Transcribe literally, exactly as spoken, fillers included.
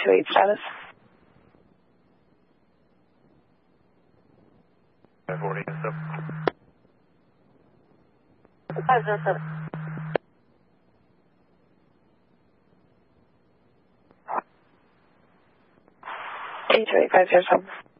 two eight status. five forty and seven. five zero seven. eight two eight five zero seven.